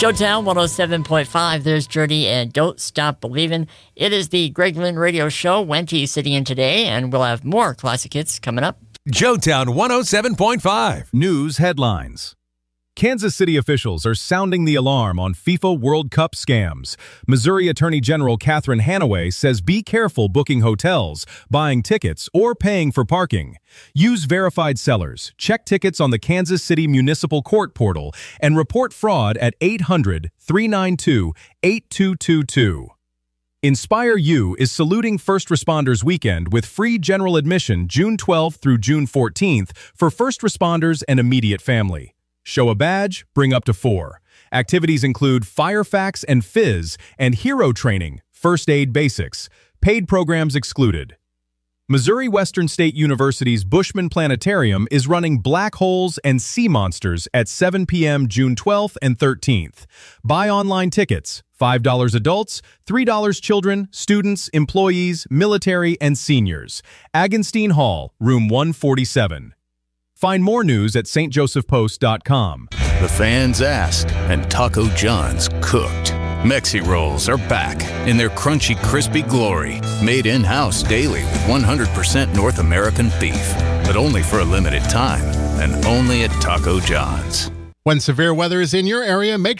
Showtown 107.5, there's Journey and Don't Stop Believin'. It is the Greg Lynn Radio Show. Wendy sitting in today, and we'll have more classic hits coming up. Showtown 107.5. News headlines. Kansas City officials are sounding the alarm on FIFA World Cup scams. Missouri Attorney General Catherine Hanaway says be careful booking hotels, buying tickets, or paying for parking. Use verified sellers, check tickets on the Kansas City Municipal Court portal, and report fraud at 800-392-8222. Inspire U is saluting First Responders Weekend with free general admission June 12th through June 14th for first responders and immediate family. Show a badge, bring up to 4. Activities include Firefax and Fizz and hero training, first aid basics. Paid programs excluded. Missouri Western State University's Bushman Planetarium is running black holes and sea monsters at 7 p.m. June 12th and 13th. Buy online tickets, $5 adults, $3 children, students, employees, military, and seniors. Agenstein Hall, room 147. Find more news at stjosephpost.com. The fans asked, and Taco John's cooked. Mexi Rolls are back in their crunchy, crispy glory, made in-house daily with 100% North American beef, but only for a limited time, and only at Taco John's. When severe weather is in your area, make